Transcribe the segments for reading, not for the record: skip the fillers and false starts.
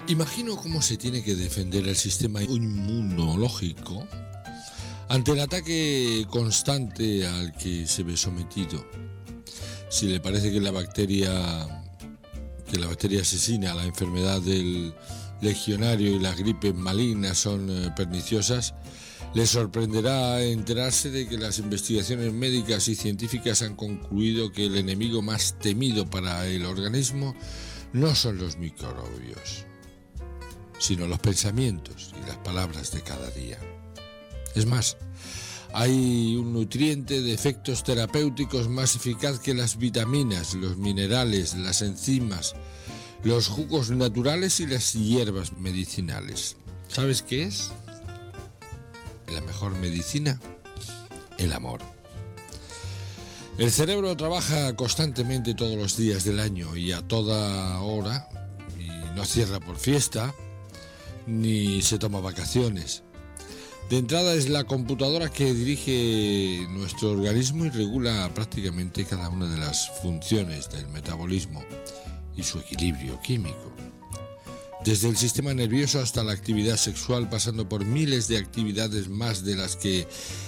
Imagino cómo se tiene que defender el sistema inmunológico ante el ataque constante al que se ve sometido. Si le parece que la bacteria asesina, la enfermedad del legionario y las gripes malignas son perniciosas, le sorprenderá enterarse de que las investigaciones médicas y científicas han concluido que el enemigo más temido para el organismo no son los microbios, sino los pensamientos y las palabras de cada día. Es más, hay un nutriente de efectos terapéuticos más eficaz que las vitaminas, los minerales, las enzimas, los jugos naturales y las hierbas medicinales. ¿Sabes qué es? La mejor medicina, el amor. El cerebro trabaja constantemente todos los días del año y a toda hora, y no cierra por fiesta, ni se toma vacaciones. De entrada es la computadora que dirige nuestro organismo y regula prácticamente cada una de las funciones del metabolismo y su equilibrio químico. Desde el sistema nervioso hasta la actividad sexual, pasando por miles de actividades más de las que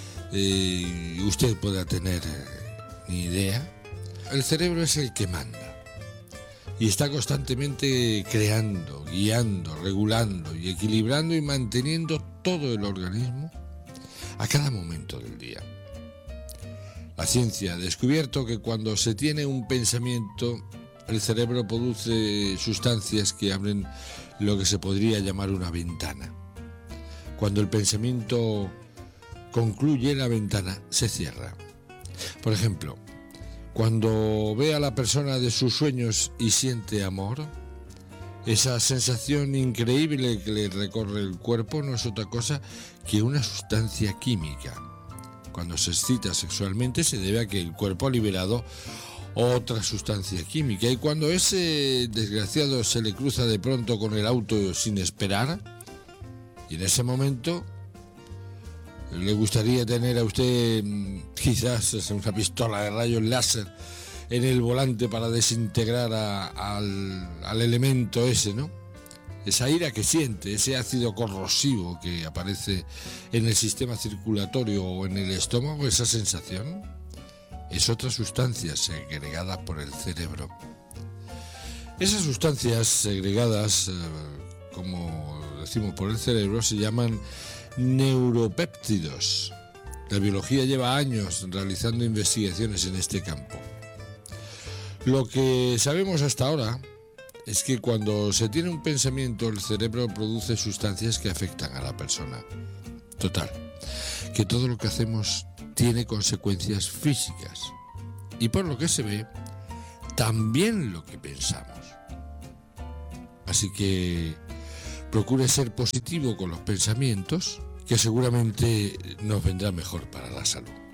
usted pueda tener ni idea, el cerebro es el que manda y está constantemente creando, guiando, regulando y equilibrando y manteniendo todo el organismo a cada momento del día. La ciencia ha descubierto que cuando se tiene un pensamiento, el cerebro produce sustancias que abren lo que se podría llamar una ventana. Cuando el pensamiento concluye, la ventana se cierra. Por ejemplo, cuando ve a la persona de sus sueños y siente amor, esa sensación increíble que le recorre el cuerpo no es otra cosa que una sustancia química. Cuando se excita sexualmente se debe a que el cuerpo ha liberado otra sustancia química, y cuando ese desgraciado se le cruza de pronto con el auto sin esperar, y en ese momento le gustaría tener a usted quizás una pistola de rayos láser en el volante para desintegrar al elemento ese, ¿no? Esa ira que siente, ese ácido corrosivo que aparece en el sistema circulatorio o en el estómago, esa sensación es otra sustancia segregada por el cerebro. Esas sustancias segregadas, como decimos, por el cerebro, se llaman neuropéptidos. La biología lleva años realizando investigaciones en este campo. Lo que sabemos hasta ahora es que cuando se tiene un pensamiento, el cerebro produce sustancias que afectan a la persona. Total, que todo lo que hacemos tiene consecuencias físicas y, por lo que se ve, también lo que pensamos. Así que procure ser positivo con los pensamientos, que seguramente nos vendrá mejor para la salud.